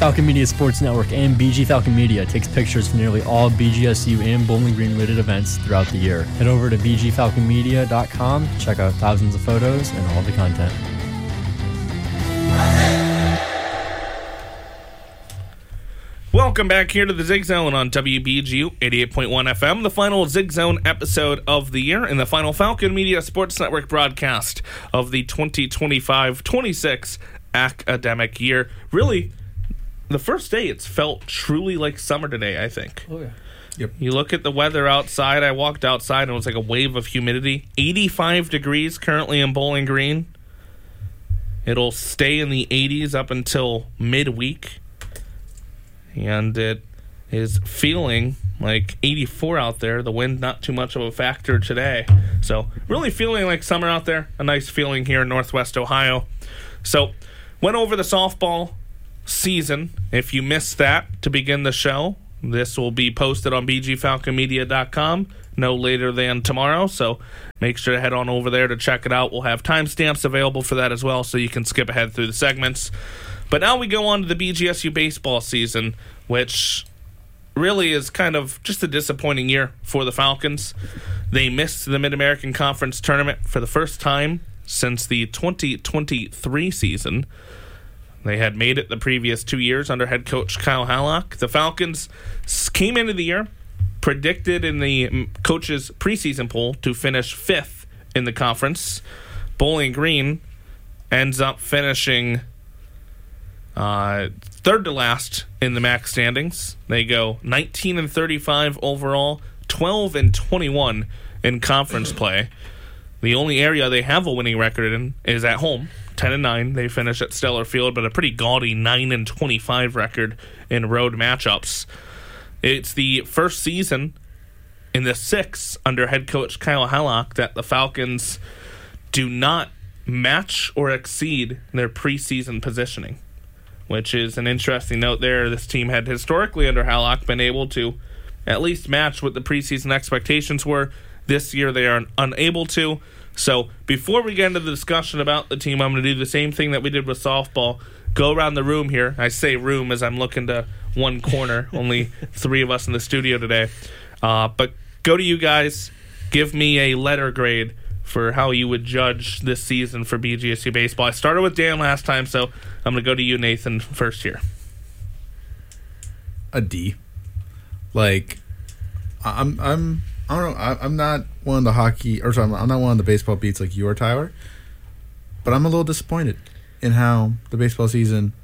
Falcon Media Sports Network and BG Falcon Media takes pictures for nearly all BGSU and Bowling Green related events throughout the year. Head over to bgfalconmedia.com to check out thousands of photos and all the content. Welcome back here to the Zig Zone on WBGU 88.1 FM, the final Zig Zone episode of the year and the final Falcon Media Sports Network broadcast of the 2025-26 academic year. Really, the first day it's felt truly like summer today, I think. Oh, yeah. Yep. You look at the weather outside. I walked outside and it was like a wave of humidity. 85 degrees currently in Bowling Green. It'll stay in the 80s up until midweek. And it is feeling like 84 out there. The wind not too much of a factor today. So really feeling like summer out there. A nice feeling here in Northwest Ohio. So went over the softball season. If you missed that to begin the show, this will be posted on bgfalconmedia.com no later than tomorrow. So make sure to head on over there to check it out. We'll have timestamps available for that as well, so you can skip ahead through the segments. But now we go on to the BGSU baseball season, which really is kind of just a disappointing year for the Falcons. They missed the Mid-American Conference Tournament for the first time since the 2023 season. They had made it the previous 2 years under head coach Kyle Hallock. The Falcons came into the year predicted in the coach's preseason poll to finish 5th in the conference. Bowling Green ends up finishing third to last in the MAC standings. They go 19-35 overall, 12-21 in conference play. The only area they have a winning record in is at home, 10-9. They finish at Stellar Field, but a pretty gaudy 9-25 record in road matchups. It's the first season in the 6th under head coach Kyle Hallock that the Falcons do not match or exceed their preseason positioning, which is an interesting note there. This team had historically under Hallock been able to at least match what the preseason expectations were. This year they are unable to. So before we get into the discussion about the team, I'm going to do the same thing that we did with softball. Go around the room here. I say room as I'm looking to one corner. Only 3 of us in the studio today. But go to you guys. Give me a letter grade for how you would judge this season for BGSU baseball. I started with Dan last time, so I'm going to go to you, Nathan, first here. A D. Like, I don't know. I'm not one of the I'm not one of the baseball beats like you are, Tyler. But I'm a little disappointed in how the baseball season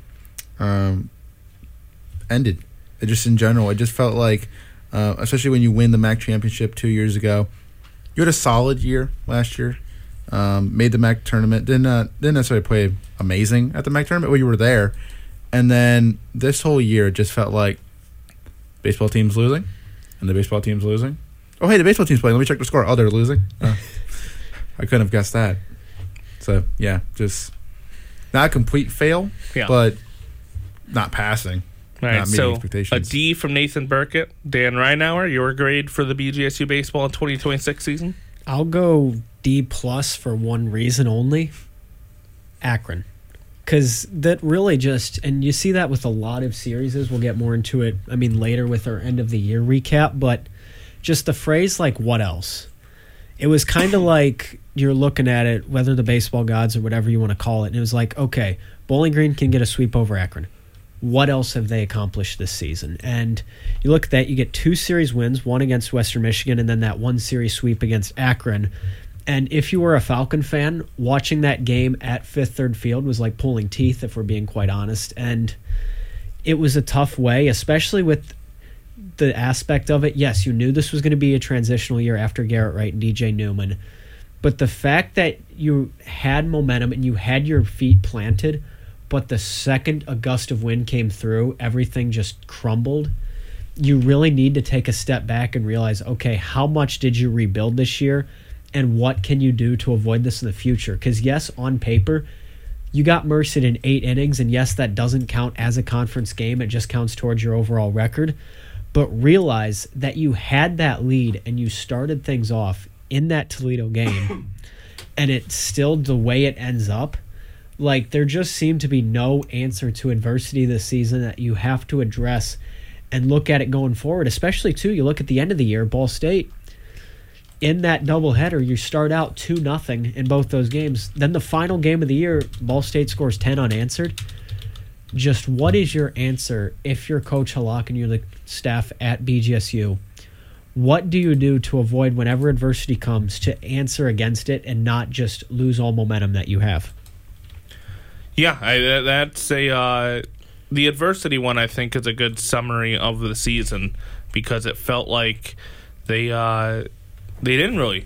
ended. It just in general, it just felt like, especially when you win the MAC championship 2 years ago, you had a solid year last year. Made the MAC tournament. Didn't necessarily play amazing at the MAC tournament, but you were there. And then this whole year, it just felt like baseball team's losing, and the baseball team's losing. Oh, hey, the baseball team's playing. Let me check the score. Oh, they're losing. I couldn't have guessed that. So, yeah, just not a complete fail, but not passing. All right, so expectations. A D from Nathan Burkett. Dan Reinauer, your grade for the BGSU baseball in 2026 season? I'll go D+ for one reason only. Akron. Because that really just, and you see that with a lot of series. We'll get more into it, later with our end of the year recap, but just the phrase like, what else? It was kind of like you're looking at it, whether the baseball gods or whatever you want to call it, and it was like, okay, Bowling Green can get a sweep over Akron. What else have they accomplished this season? And you look at that, you get 2 series wins, one against Western Michigan and then that 1 series sweep against Akron. And if you were a Falcon fan, watching that game at Fifth Third Field was like pulling teeth, if we're being quite honest. And it was a tough way, especially with the aspect of it. Yes, you knew this was going to be a transitional year after Garrett Wright and DJ Newman. But the fact that you had momentum and you had your feet planted, but the second a gust of wind came through, everything just crumbled. You really need to take a step back and realize, okay, how much did you rebuild this year? And what can you do to avoid this in the future? Because, yes, on paper, you got Merced in 8 innings, and yes, that doesn't count as a conference game. It just counts towards your overall record. But realize that you had that lead, and you started things off in that Toledo game, and it's still the way it ends up. Like, there just seemed to be no answer to adversity this season that you have to address and look at it going forward. Especially, too, you look at the end of the year, Ball State, in that doubleheader, you start out 2-0 in both those games. Then the final game of the year, Ball State scores 10 unanswered. Just what is your answer if you're Coach Halak and you're the staff at BGSU? What do you do to avoid whenever adversity comes to answer against it and not just lose all momentum that you have? Yeah, that's the adversity one. I think is a good summary of the season because it felt like they didn't really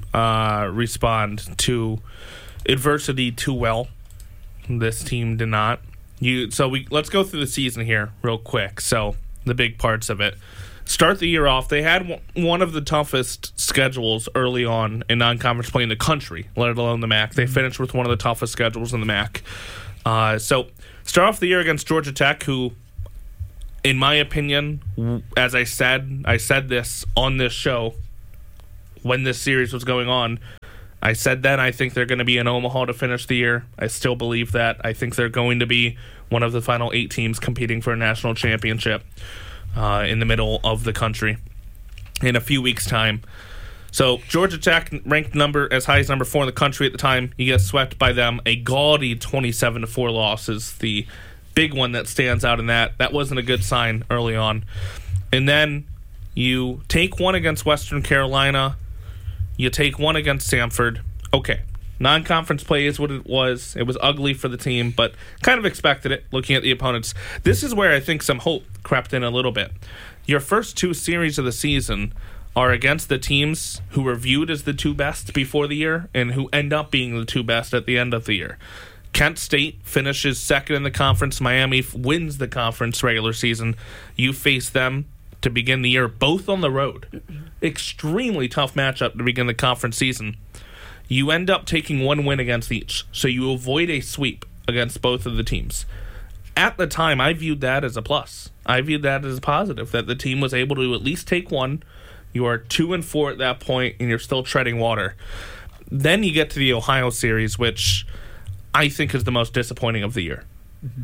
respond to adversity too well. This team did not. Let's go through the season here real quick. So the big parts of it. Start the year off. They had one of the toughest schedules early on in non-conference play in the country, let alone the MAC. They finished with one of the toughest schedules in the MAC. So start off the year against Georgia Tech, who, in my opinion, as I said this on this show when this series was going on. I said then I think they're going to be in Omaha to finish the year. I still believe that. I think they're going to be one of the final 8 teams competing for a national championship in the middle of the country in a few weeks' time. So Georgia Tech ranked as high as number 4 in the country at the time. You get swept by them. A gaudy 27-4 loss is the big one that stands out in that. That wasn't a good sign early on. And then you take one against Western Carolina. You take one against Samford. Okay, non-conference play is what it was. It was ugly for the team, but kind of expected it looking at the opponents. This is where I think some hope crept in a little bit. Your first 2 series of the season are against the teams who were viewed as the 2 best before the year and who end up being the 2 best at the end of the year. Kent State finishes second in the conference. Miami wins the conference regular season. You face them to begin the year, both on the road. Extremely tough matchup to begin the conference season. You end up taking 1 win against each, so you avoid a sweep against both of the teams. At the time, I viewed that as a plus. I viewed that as a positive, that the team was able to at least take 1. You are 2-4 at that point, and you're still treading water. Then you get to the Ohio series, which I think is the most disappointing of the year. Mm-hmm.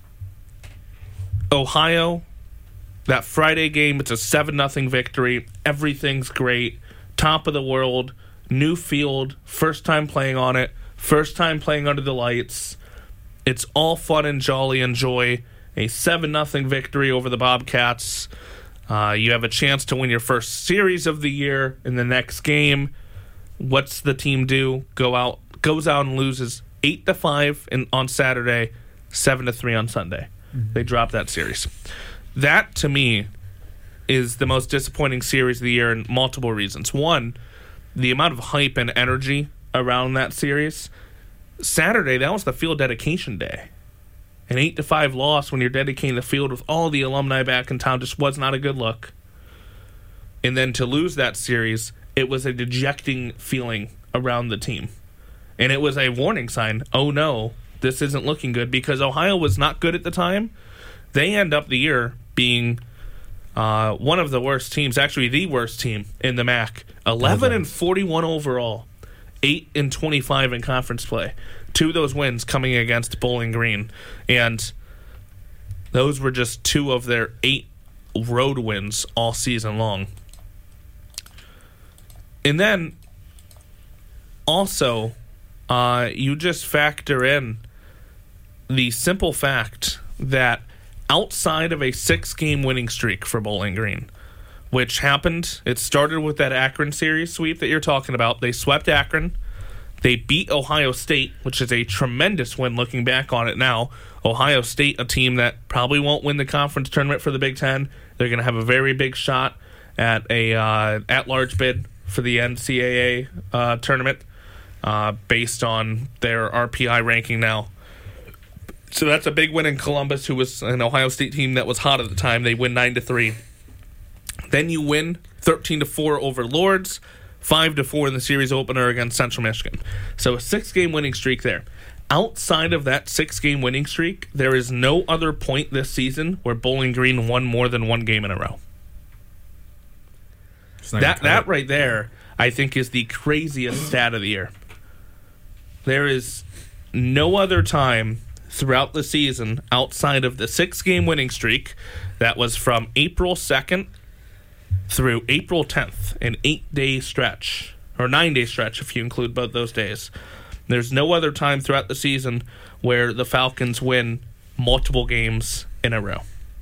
Ohio, that Friday game, it's a 7-0 victory. Everything's great. Top of the world. New field. First time playing on it. First time playing under the lights. It's all fun and jolly and joy. A 7-0 victory over the Bobcats. You have a chance to win your first series of the year in the next game. What's the team do? Goes out and loses 8-5 on Saturday, 7-3 on Sunday. Mm-hmm. They drop that series. That, to me, is the most disappointing series of the year in multiple reasons. One, the amount of hype and energy around that series. Saturday, that was the field dedication day. An 8-5 loss when you're dedicating the field with all the alumni back in town just was not a good look. And then to lose that series, it was a dejecting feeling around the team. And it was a warning sign. Oh no, this isn't looking good, because Ohio was not good at the time. They end up the year being one of the worst teams, actually the worst team in the MAC. 11-41 overall, 8-25 in conference play. 2 of those wins coming against Bowling Green, and those were just 2 of their 8 road wins all season long. And then also, you just factor in the simple fact that outside of a 6-game winning streak for Bowling Green, which happened, it started with that Akron series sweep that you're talking about. They swept Akron. They beat Ohio State, which is a tremendous win looking back on it now. Ohio State, a team that probably won't win the conference tournament for the Big Ten. They're going to have a very big shot at a at-large bid for the NCAA tournament based on their RPI ranking now. So that's a big win in Columbus, who was an Ohio State team that was hot at the time. They win 9-3. Then you win 13-4 over Lords, 5-4 in the series opener against Central Michigan. So a 6-game winning streak there. Outside of that 6-game winning streak, there is no other point this season where Bowling Green won more than 1 game in a row. That right there, I think, is the craziest stat of the year. There is no other time throughout the season outside of the 6-game winning streak that was from April 2nd through April 10th, an 8-day stretch, or 9-day stretch if you include both those days. There's no other time throughout the season where the Falcons win multiple games in a row.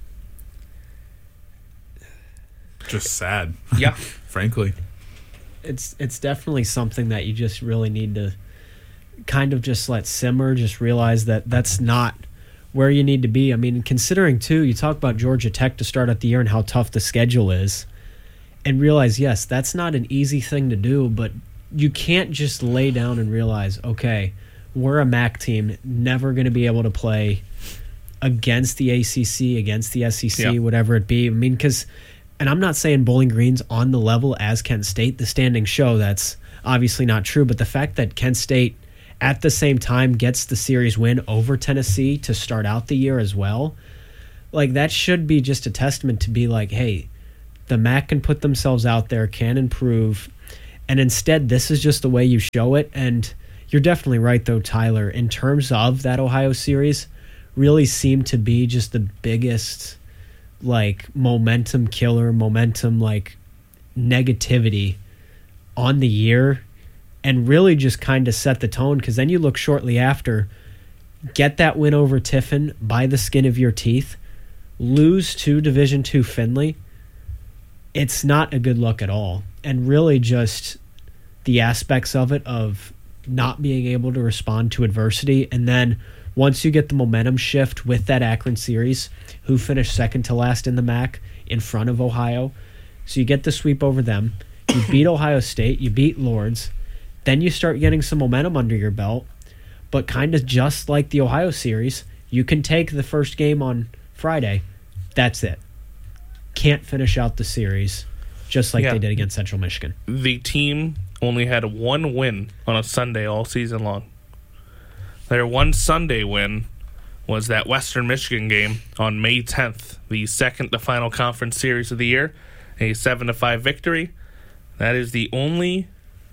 Just sad. Yeah. Frankly. It's definitely something that you just really need to kind of just let simmer, just realize that that's not where you need to be. I mean, considering, too, you talk about Georgia Tech to start out the year and how tough the schedule is, and realize, yes, that's not an easy thing to do, but you can't just lay down and realize, okay, we're a MAC team, never going to be able to play against the ACC, against the SEC, whatever it be. I mean, because, and I'm not saying Bowling Green's on the level as Kent State. The standings show that's obviously not true, but the fact that Kent State at the same time gets the series win over Tennessee to start out the year as well, like that should be just a testament to be like, hey, the MAC can put themselves out there, can improve, and instead this is just the way you show it. And you're definitely right, though, Tyler, in terms of that Ohio series, really seemed to be just the biggest like momentum killer, like negativity on the year, and really just kind of set the tone, because then you look shortly after, get that win over Tiffin by the skin of your teeth, lose to Division II Findlay. It's not a good look at all. And really just the aspects of it of not being able to respond to adversity. And then once you get the momentum shift with that Akron series, who finished second to last in the MAC in front of Ohio. So you get the sweep over them. You beat Ohio State. You beat Lords. Then you start getting some momentum under your belt. But kind of just like the Ohio series, you can take the first game on Friday. That's it. Can't finish out the series just like they did against Central Michigan. The team only had one win on a Sunday all season long. Their one Sunday win was that Western Michigan game on May 10th, the second to final conference series of the year, a 7-5 victory. That is the only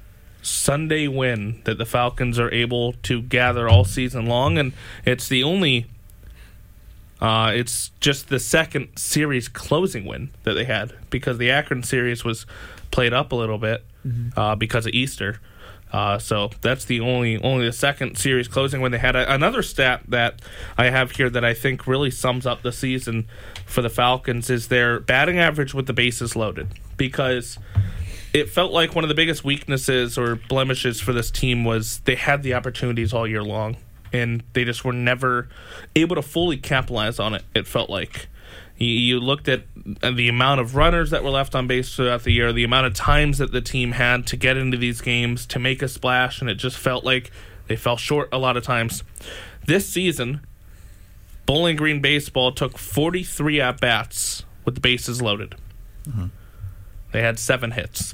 Sunday win that the Falcons are able to gather all season long, and it's the only it's just the second series closing win that they had, because the Akron series was played up a little bit because of Easter. So that's the only the second series closing win they had. Another stat that I have here that I think really sums up the season for the Falcons is their batting average with the bases loaded, because it felt like one of the biggest weaknesses or blemishes for this team was they had the opportunities all year long, and they just were never able to fully capitalize on it, it felt like. You looked at the amount of runners that were left on base throughout the year, the amount of times that the team had to get into these games to make a splash, and it just felt like they fell short a lot of times. This season, Bowling Green baseball took 43 at-bats with the bases loaded. They had 7 hits.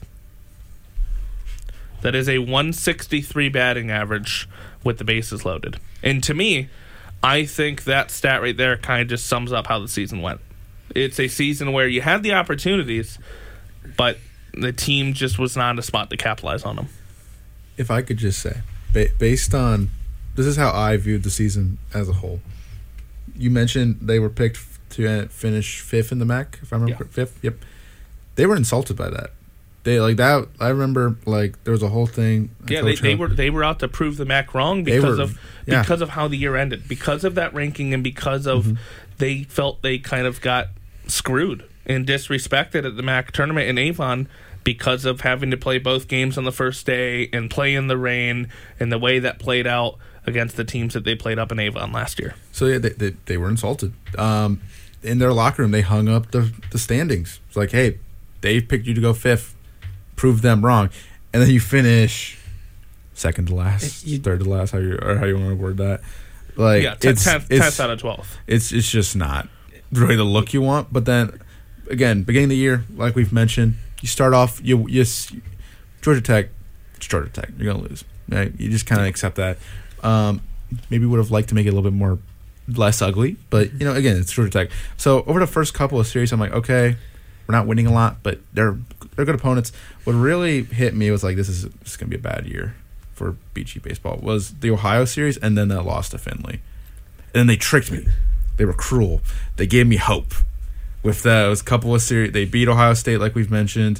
That is a 163 batting average with the bases loaded. And to me, I think that stat right there kind of just sums up how the season went. It's a season where you had the opportunities, but the team just was not in a spot to capitalize on them. If I could just say, based on, this is how I viewed the season as a whole. You mentioned they were picked to finish 5th in the MAC, if I remember, 5th. Yep. They were insulted by that. They like that. I remember like there was a whole thing. Yeah, they were out to prove the MAC wrong because of how the year ended, because of that ranking, and because of they felt they kind of got screwed and disrespected at the MAC tournament in Avon because of having to play both games on the first day and play in the rain, and the way that played out against the teams that they played up in Avon last year. So yeah, they were insulted. In their locker room, they hung up the standings. It's like, hey, they picked you to go 5th. Prove them wrong, and then you finish second to last, third to last. How you want to word that? Like, yeah, 10th out of 12th. It's just not really the look you want. But then again, beginning of the year, like we've mentioned, you start off Georgia Tech. It's Georgia Tech. You're gonna lose. Right? You just kind of accept that. Maybe would have liked to make it a little bit more less ugly, but again, it's Georgia Tech. So over the first couple of series, I'm like, okay, we're not winning a lot, but they're good opponents. What really hit me was like, this is going to be a bad year. for BG baseball was the Ohio series and then that loss to Finley. And then they tricked me. They were cruel. They gave me hope with those couple of series. They beat Ohio State, like we've mentioned.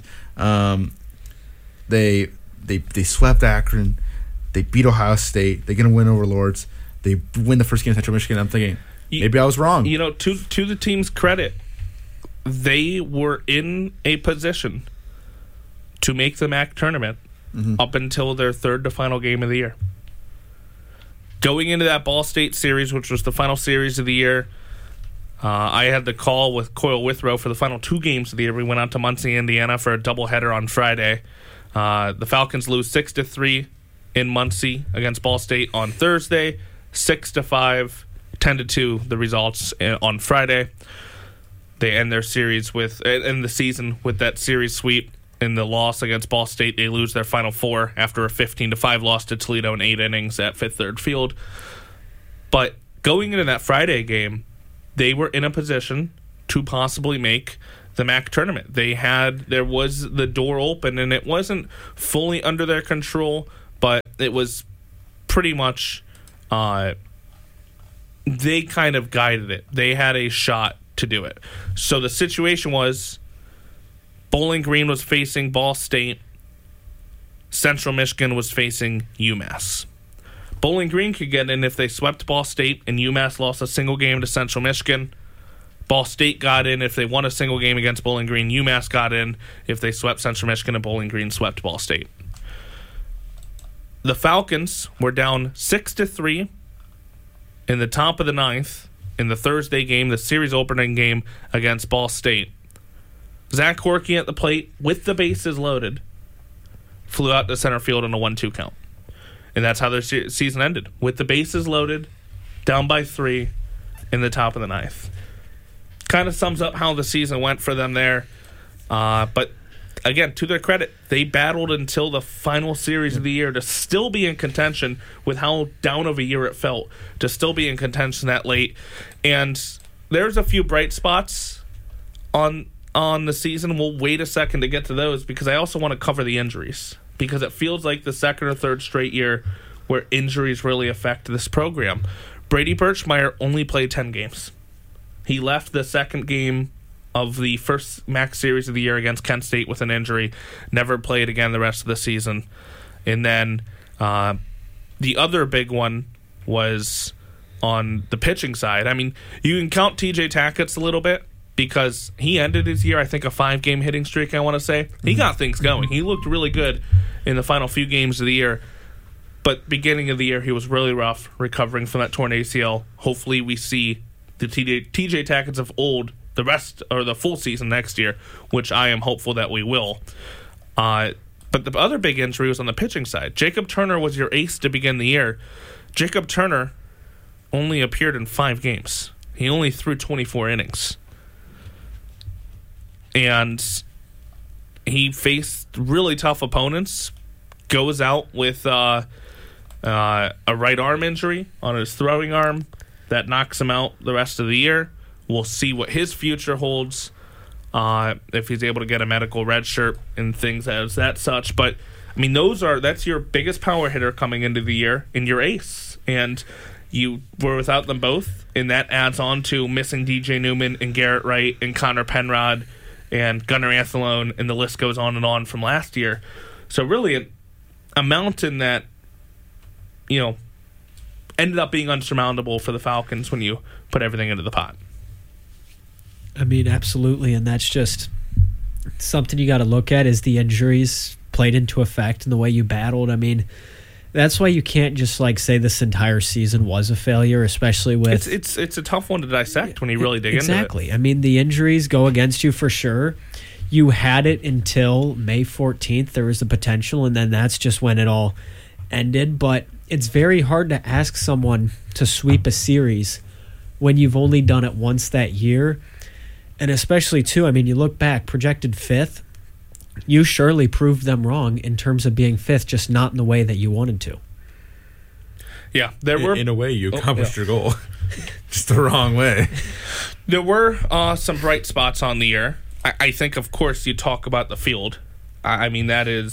They swept Akron. They beat Ohio State. They're going to win over Lords. They win the first game in Central Michigan. I'm thinking, maybe I was wrong. You know, to the team's credit, they were in a position to make the MAC tournament up until their third to final game of the year. Going into that Ball State series, which was the final series of the year, I had the call with Coyle Withrow for the final 2 games of the year. We went out to Muncie, Indiana for a doubleheader on Friday. The Falcons lose 6-3 in Muncie against Ball State on Thursday, 6-5, 10-2 the results on Friday. They end their series end the season with that series sweep. In the loss against Ball State, they lose their final 4 after a 15-5 loss to Toledo in 8 innings at Fifth Third Field. But going into that Friday game, they were in a position to possibly make the MAC tournament. There was the door open, and it wasn't fully under their control, but it was pretty much they kind of guided it. They had a shot to do it. So the situation was Bowling Green was facing Ball State. Central Michigan was facing UMass. Bowling Green could get in if they swept Ball State and UMass lost a single game to Central Michigan. Ball State got in if they won a single game against Bowling Green. UMass got in if they swept Central Michigan and Bowling Green swept Ball State. The Falcons were down 6-3 in the top of the 9th in the Thursday game, the series opening game against Ball State. Zach Corky at the plate with the bases loaded flew out to center field on a 1-2 count. And that's how their season ended, with the bases loaded, down by 3 in the top of the 9th. Kind of sums up how the season went for them there. But again, to their credit, they battled until the final series of the year to still be in contention with how down of a year it felt, to still be in contention that late. And there's a few bright spots on the season. We'll wait a second to get to those because I also want to cover the injuries, because it feels like the second or third straight year where injuries really affect this program. Brady Birchmeyer only played 10 games. He left the second game of the first MAC series of the year against Kent State with an injury, never played again the rest of the season. And then the other big one was on the pitching side. I mean, you can count TJ Tackett's a little bit, because he ended his year, I think, a 5-game hitting streak, I want to say. He got things going. He looked really good in the final few games of the year. But beginning of the year, he was really rough, recovering from that torn ACL. Hopefully we see the TJ Tackett's of old the rest or the full season next year, which I am hopeful that we will. But the other big injury was on the pitching side. Jacob Turner was your ace to begin the year. Jacob Turner only appeared in 5 games. He only threw 24 innings. And he faced really tough opponents, goes out with a right arm injury on his throwing arm that knocks him out the rest of the year. We'll see what his future holds, if he's able to get a medical red shirt and things as that such. But, I mean, that's your biggest power hitter coming into the year and your ace. And you were without them both, and that adds on to missing DJ Newman and Garrett Wright and Connor Penrod and Gunnar Anthelone, and the list goes on and on from last year. So really a mountain that, ended up being unsurmountable for the Falcons when you put everything into the pot. I mean, absolutely, and that's just something you got to look at, is the injuries played into effect and the way you battled. I mean, that's why you can't just say this entire season was a failure, especially with... It's a tough one to dissect when you really dig into it. Exactly. I mean, the injuries go against you for sure. You had it until May 14th. There was the potential, and then that's just when it all ended. But it's very hard to ask someone to sweep a series when you've only done it once that year. And especially, too, I mean, you look back, projected 5th. You surely proved them wrong in terms of being 5th, just not in the way that you wanted to. Yeah, there were... In a way, you accomplished your goal. Just the wrong way. There were some bright spots on the year. I think, of course, you talk about the field. I mean, that is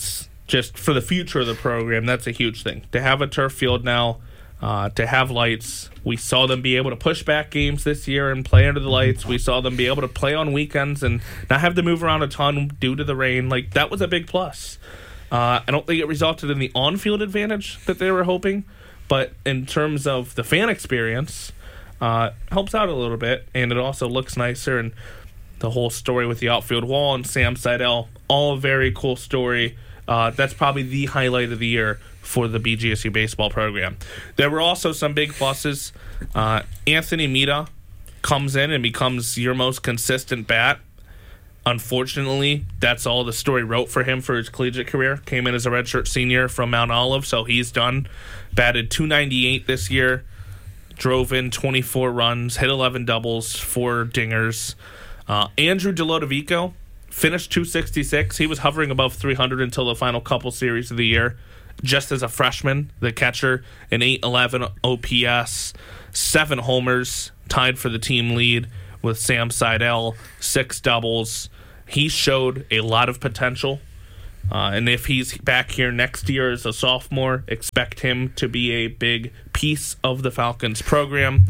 just for the future of the program, that's a huge thing. To have a turf field now, to have lights. We saw them be able to push back games this year and play under the lights. We saw them be able to play on weekends and not have to move around a ton due to the rain. Like, that was a big plus. I don't think it resulted in the on-field advantage that they were hoping, but in terms of the fan experience, helps out a little bit, and it also looks nicer. And the whole story with the outfield wall and Sam Seidel, all a very cool story. That's probably the highlight of the year for the BGSU baseball program. There were also some big pluses. Anthony Mita comes in and becomes your most consistent bat. Unfortunately, that's all the story wrote for him for his collegiate career. Came in as a redshirt senior from Mount Olive, so he's done. Batted .298 this year. Drove in 24 runs, hit 11 doubles, 4 dingers. Andrew DeLodovico finished .266. He was hovering above 300 until the final couple series of the year. Just as a freshman, the catcher, an .811 OPS, 7 homers, tied for the team lead with Sam Seidel, 6 doubles. He showed a lot of potential. And if he's back here next year as a sophomore, expect him to be a big piece of the Falcons program.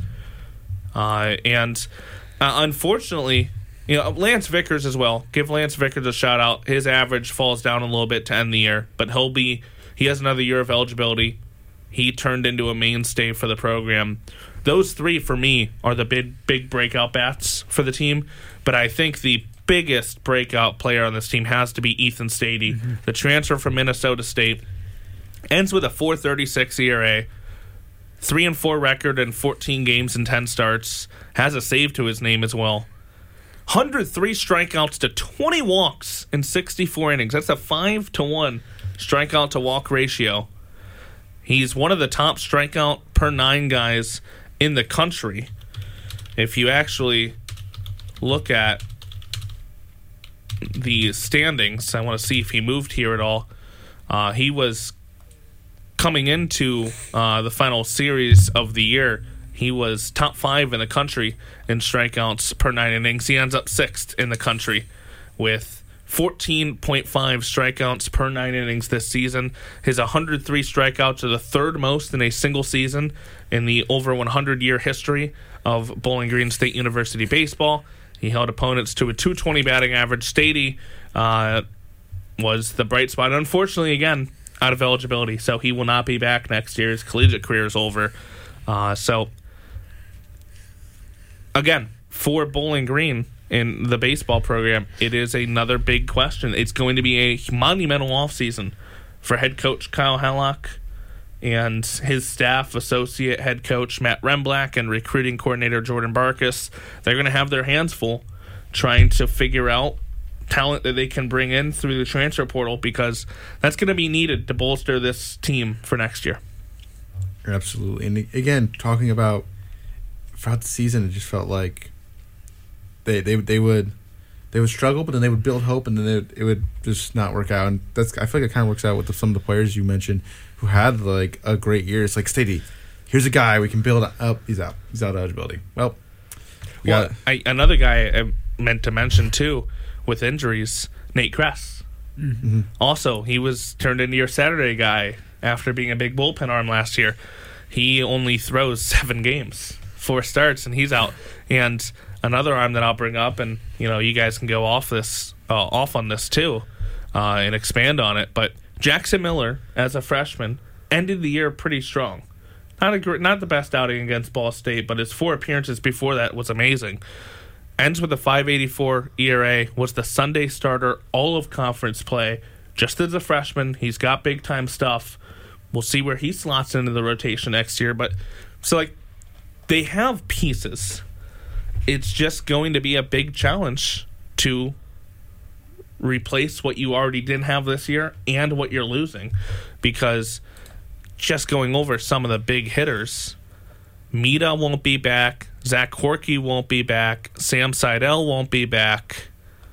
And unfortunately, Lance Vickers as well. Give Lance Vickers a shout out. His average falls down a little bit to end the year, but he has another year of eligibility. He turned into a mainstay for the program. Those 3 for me are the big breakout bats for the team, but I think the biggest breakout player on this team has to be Ethan Stady, the transfer from Minnesota State. Ends with a .436 ERA, 3-4 record in 14 games and 10 starts. Has a save to his name as well. 103 strikeouts to 20 walks in 64 innings. That's a 5-to-1 strikeout to walk ratio. He's one of the top strikeout per 9 guys in the country. If you actually look at the standings, I want to see if he moved here at all. He was coming into the final series of the year. He was top 5 in the country in strikeouts per 9 innings. He ends up 6th in the country with 14.5 strikeouts per 9 innings this season. His 103 strikeouts are the 3rd most in a single season in the over 100-year history of Bowling Green State University baseball. He held opponents to a .220 batting average. Stady was the bright spot. Unfortunately, again, out of eligibility, so he will not be back next year. His collegiate career is over. So, again, for Bowling Green in the baseball program, it is another big question. It's going to be a monumental offseason for head coach Kyle Hallock and his staff, associate head coach Matt Remblack, and recruiting coordinator Jordan Barkus. They're going to have their hands full trying to figure out talent that they can bring in through the transfer portal, because that's going to be needed to bolster this team for next year. Absolutely. And again, talking about throughout the season, it just felt like they would struggle, but then they would build hope, and then it would just not work out. And I feel like it kind of works out with some of the players you mentioned who had like a great year. It's like, Stady, here's a guy we can build up. He's out of eligibility. Well, another guy I meant to mention too with injuries, Nate Kress. Mm-hmm. Also, he was turned into your Saturday guy after being a big bullpen arm last year. He only throws 7 games, 4 starts, and he's out. And another arm that I'll bring up, and you guys can go off on this too, and expand on it. But Jackson Miller, as a freshman, ended the year pretty strong. Not the best outing against Ball State, but his 4 appearances before that was amazing. Ends with a .584 ERA, was the Sunday starter, all of conference play. Just as a freshman, he's got big-time stuff. We'll see where he slots into the rotation next year. But they have pieces. It's just going to be a big challenge to replace what you already didn't have this year and what you're losing. Because just going over some of the big hitters, Mita won't be back. Zach Horkey won't be back. Sam Seidel won't be back.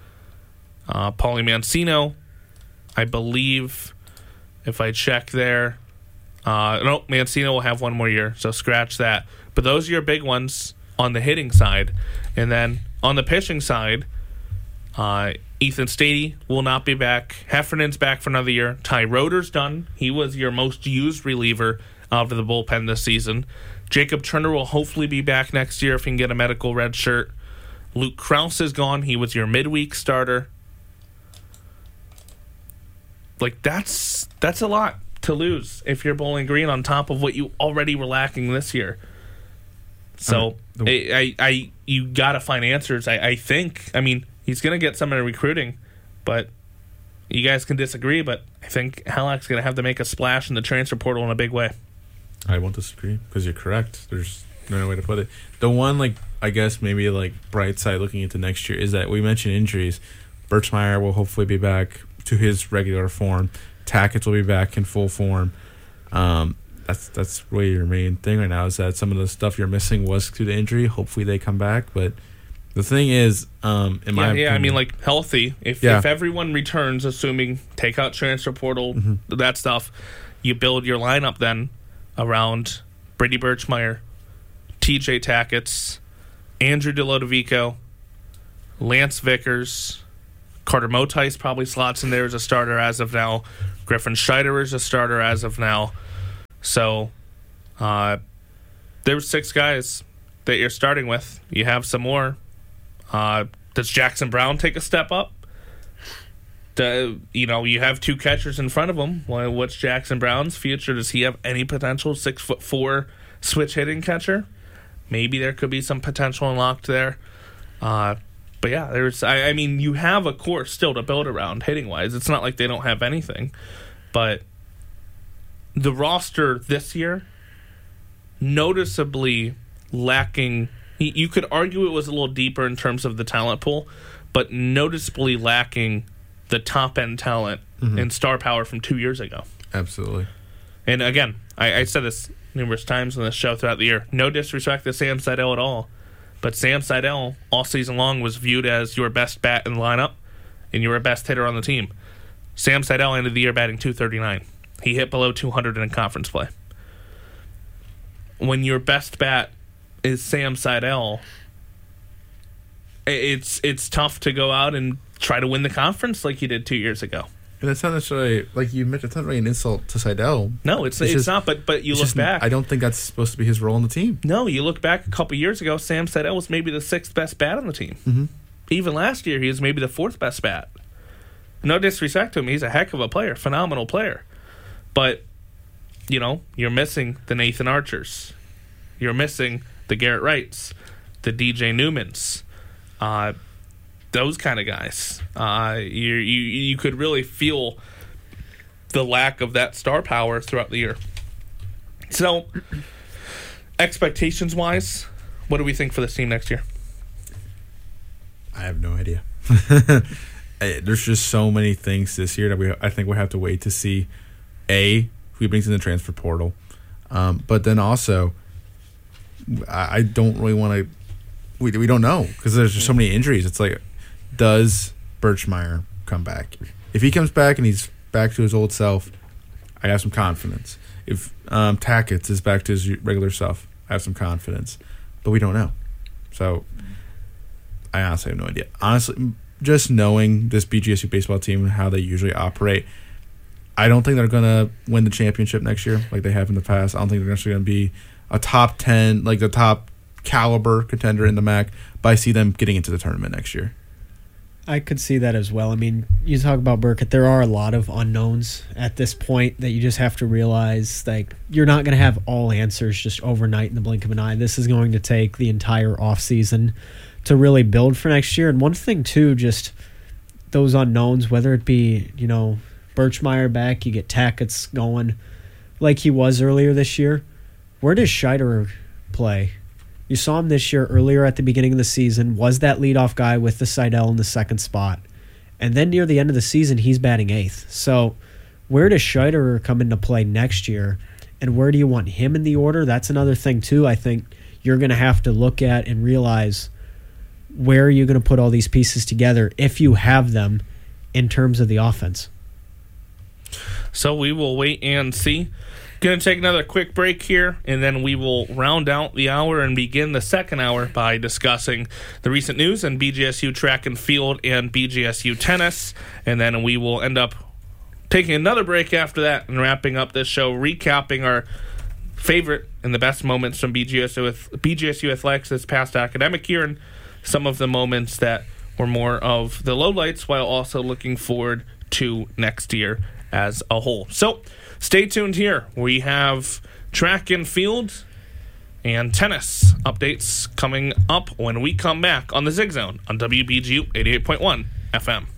Paulie Mancino, I believe, if I check there, no, Mancino will have 1 more year, so scratch that. But those are your big ones on the hitting side. And then on the pitching side, Ethan Stady will not be back. Heffernan's back for another year. Ty Roeder's done. He was your most used reliever out of the bullpen this season. Jacob Turner will hopefully be back next year if he can get a medical red shirt. Luke Krause is gone. He was your midweek starter. Like, that's a lot to lose if you're Bowling Green on top of what you already were lacking this year. So you got to find answers, I think. I mean, he's going to get some in recruiting, but you guys can disagree, but I think Halak's going to have to make a splash in the transfer portal in a big way. I won't disagree because you're correct. There's no way to put it. The one, like, I guess maybe like bright side looking into next year is that we mentioned injuries. Birchmeyer will hopefully be back to his regular form. Tackett will be back in full form. That's really your main thing right now is that some of the stuff you're missing was due to injury. Hopefully they come back, but the thing is, in my opinion, I mean, like, healthy. If everyone returns, assuming take out transfer portal, that stuff, you build your lineup then around Brady Birchmeyer, TJ Tackett, Andrew DeLodovico, Lance Vickers, Carter Motice probably slots in there as a starter as of now. Griffin Scheider is a starter as of now. So there's 6 guys that you're starting with. You have some more. Does Jackson Brown take a step up? You have 2 catchers in front of him. Well, what's Jackson Brown's future? Does he have any potential? 6'4" switch hitting catcher. Maybe there could be some potential unlocked there. But yeah, I mean, you have a core still to build around hitting wise. It's not like they don't have anything, but the roster this year noticeably lacking. You could argue it was a little deeper in terms of the talent pool, but noticeably lacking the top end talent and star power from 2 years ago. Absolutely. And again, I said this numerous times on this show throughout the year. No disrespect to Sam Seidel at all, but Sam Seidel all season long was viewed as your best bat in the lineup and your best hitter on the team. Sam Seidel ended the year batting .239. He hit below 200 in conference play. When your best bat is Sam Seidel, it's tough to go out and try to win the conference like you did 2 years ago. And it's not necessarily, like you mentioned, it's not really an insult to Seidel. No, it's not, but you look back. I don't think that's supposed to be his role on the team. No, you look back a couple years ago, Sam Seidel was maybe the 6th best bat on the team. Mm-hmm. Even last year, he was maybe the 4th best bat. No disrespect to him, he's a heck of a player, phenomenal player. But, you're missing the Nathan Archers. You're missing the Garrett Wrights, the DJ Newmans, those kind of guys. You could really feel the lack of that star power throughout the year. So, expectations-wise, what do we think for this team next year? I have no idea. There's just so many things this year that I think we'll have to wait to see, A, who he brings in the transfer portal. But then also, I don't really want to... We don't know because there's just so many injuries. It's like, does Birchmeyer come back? If he comes back and he's back to his old self, I have some confidence. If Tackett is back to his regular self, I have some confidence. But we don't know. So, I honestly have no idea. Honestly, just knowing this BGSU baseball team and how they usually operate, I don't think they're going to win the championship next year like they have in the past. I don't think they're actually going to be a top 10, like the top caliber contender in the MAC, but I see them getting into the tournament next year. I could see that as well. I mean, you talk about Burkett, there are a lot of unknowns at this point that you just have to realize, like, you're not going to have all answers just overnight in the blink of an eye. This is going to take the entire offseason to really build for next year. And one thing, too, just those unknowns, whether it be, Birchmeyer back, you get Tackett going like he was earlier this year. Where does Scheider play? You saw him this year earlier at the beginning of the season, was that leadoff guy with the Seidel in the second spot. And then near the end of the season, he's batting 8th. So where does Scheider come into play next year? And where do you want him in the order? That's another thing, too, I think you're going to have to look at and realize where are you going to put all these pieces together if you have them in terms of the offense. So we will wait and see. Going to take another quick break here, and then we will round out the hour and begin the second hour by discussing the recent news in BGSU track and field and BGSU tennis. And then we will end up taking another break after that and wrapping up this show, recapping our favorite and the best moments from BGSU athletics this past academic year and some of the moments that were more of the lowlights, while also looking forward to next year as a whole. So stay tuned here. We have track and field and tennis updates coming up when we come back on the Zig Zone on WBGU 88.1 FM.